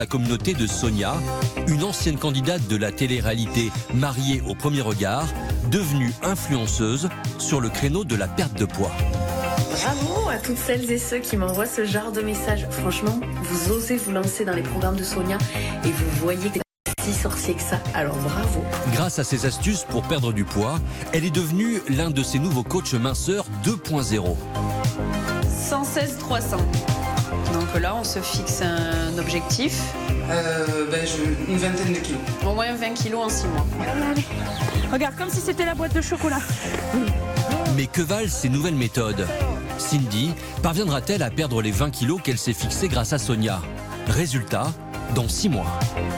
La communauté de Sonia, une ancienne candidate de la télé-réalité Mariée au premier regard, devenue influenceuse sur le créneau de la perte de poids. Bravo à toutes celles et ceux qui m'envoient ce genre de messages. Franchement, vous osez vous lancer dans les programmes de Sonia et vous voyez que c'est si sorcier que ça. Alors bravo. Grâce à ses astuces pour perdre du poids, elle est devenue l'un de ses nouveaux coachs minceurs 2.0. 116 300. Donc là, on se fixe un objectif. Une vingtaine de kilos. Au moins 20 kilos en 6 mois. Regarde, comme si c'était la boîte de chocolat. Mais que valent ces nouvelles méthodes? Cindy parviendra-t-elle à perdre les 20 kilos qu'elle s'est fixés grâce à Sonia? Résultat, dans 6 mois.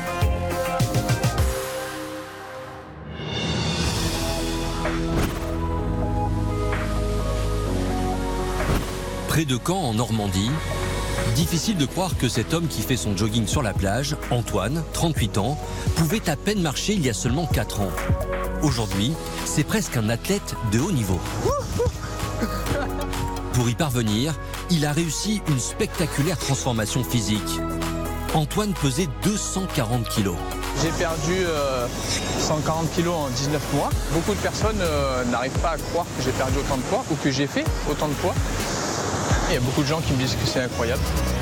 Près de Caen, en Normandie, difficile de croire que cet homme qui fait son jogging sur la plage, Antoine, 38 ans, pouvait à peine marcher il y a seulement 4 ans. Aujourd'hui, c'est presque un athlète de haut niveau. Pour y parvenir, il a réussi une spectaculaire transformation physique. Antoine pesait 240 kilos. J'ai perdu 140 kilos en 19 mois. Beaucoup de personnes n'arrivent pas à croire que j'ai perdu autant de poids ou que j'ai fait autant de poids. Il y a beaucoup de gens qui me disent que c'est incroyable.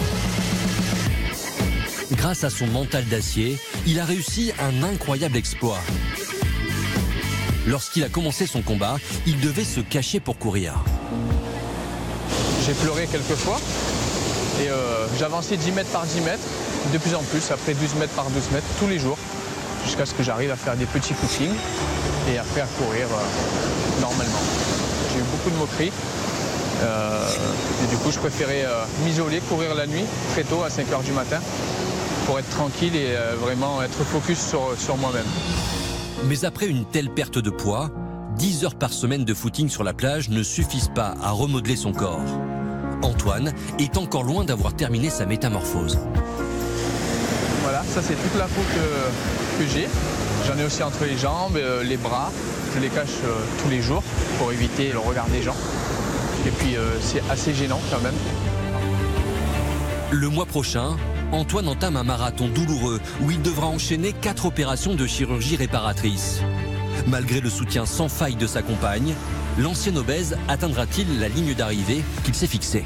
Grâce à son mental d'acier, il a réussi un incroyable exploit. Lorsqu'il a commencé son combat, il devait se cacher pour courir. J'ai pleuré quelques fois et j'avançais 10 mètres par 10 mètres, de plus en plus, après 12 mètres par 12 mètres, tous les jours, jusqu'à ce que j'arrive à faire des petits footings et après à courir normalement. J'ai eu beaucoup de moqueries. Et du coup, je préférais m'isoler, courir la nuit, très tôt, à 5h du matin, pour être tranquille et vraiment être focus sur moi-même. Mais après une telle perte de poids, 10 heures par semaine de footing sur la plage ne suffisent pas à remodeler son corps. Antoine est encore loin d'avoir terminé sa métamorphose. Voilà, ça c'est toute la peau que j'ai. J'en ai aussi entre les jambes, les bras. Je les cache tous les jours pour éviter le regard des gens. Et puis c'est assez gênant quand même. Le mois prochain, Antoine entame un marathon douloureux où il devra enchaîner 4 opérations de chirurgie réparatrice. Malgré le soutien sans faille de sa compagne, l'ancien obèse atteindra-t-il la ligne d'arrivée qu'il s'est fixée?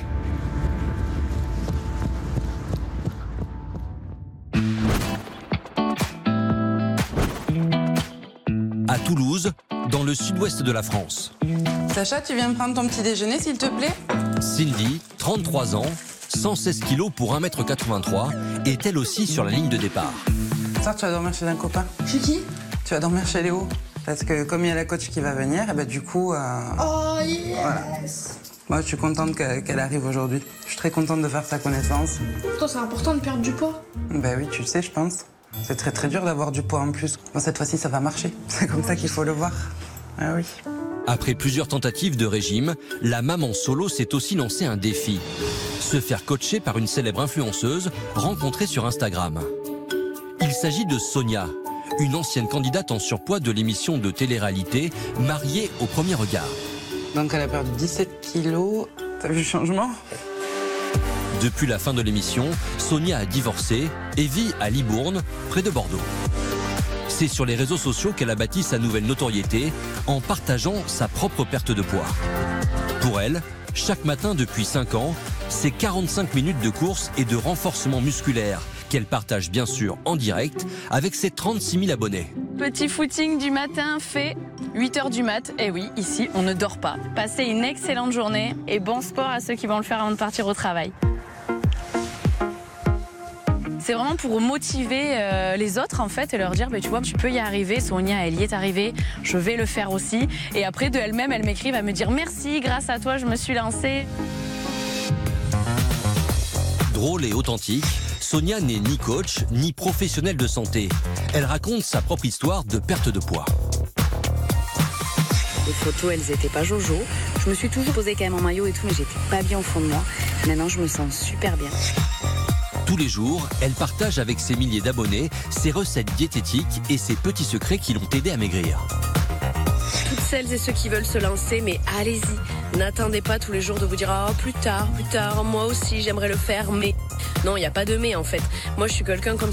À Toulouse, dans le sud-ouest de la France. Sacha, tu viens me prendre ton petit déjeuner, s'il te plaît? Cindy, 33 ans, 116 kilos pour 1m83, est elle aussi sur la ligne de départ. Ce soir, tu vas dormir chez un copain. Chez qui? Tu vas dormir chez Léo. Parce que comme il y a la coach qui va venir, et ben du coup... Oh yes voilà. Moi, je suis contente qu'elle arrive aujourd'hui. Je suis très contente de faire sa connaissance. Toi, c'est important de perdre du poids. Ben oui, tu le sais, je pense. C'est très très dur d'avoir du poids en plus. Bon, cette fois-ci, ça va marcher. C'est comme ça qu'il faut le voir. Ah oui. Après plusieurs tentatives de régime, la maman solo s'est aussi lancé un défi. Se faire coacher par une célèbre influenceuse rencontrée sur Instagram. Il s'agit de Sonia, une ancienne candidate en surpoids de l'émission de télé-réalité Mariée au premier regard. Donc elle a perdu 17 kilos. T'as vu le changement? Depuis la fin de l'émission, Sonia a divorcé et vit à Libourne, près de Bordeaux. C'est sur les réseaux sociaux qu'elle a bâti sa nouvelle notoriété en partageant sa propre perte de poids. Pour elle, chaque matin depuis 5 ans, c'est 45 minutes de course et de renforcement musculaire qu'elle partage bien sûr en direct avec ses 36 000 abonnés. Petit footing du matin fait 8h du mat. Et oui, ici, on ne dort pas. Passez une excellente journée et bon sport à ceux qui vont le faire avant de partir au travail. C'est vraiment pour motiver les autres en fait et leur dire tu vois, tu peux y arriver, Sonia elle y est arrivée, je vais le faire aussi. Et après de elle-même elle m'écrit, va me dire merci, grâce à toi je me suis lancée. Drôle et authentique, Sonia n'est ni coach ni professionnelle de santé. Elle raconte sa propre histoire de perte de poids. Les photos, elles étaient pas jojo. Je me suis toujours posée quand même en maillot et tout, mais j'étais pas bien au fond de moi. Maintenant, je me sens super bien. Tous les jours, elle partage avec ses milliers d'abonnés ses recettes diététiques et ses petits secrets qui l'ont aidé à maigrir. Toutes celles et ceux qui veulent se lancer, mais allez-y. N'attendez pas tous les jours de vous dire « Oh, plus tard, moi aussi, j'aimerais le faire, mais... » Non, il n'y a pas de mais, en fait. Moi, je suis quelqu'un comme